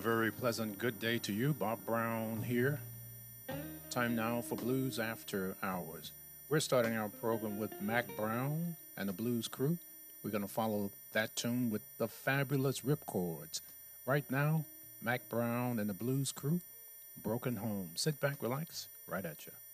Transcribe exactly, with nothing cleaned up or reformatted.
very pleasant good day to you. Bob Brown here. Time now for Blues After Hours. We're starting our program with Mac Brown and the Blues Crew. We're going to follow that tune with the fabulous Ripcords. Right now, Mac Brown and the Blues Crew, Broken Home. Sit back, relax, right at you.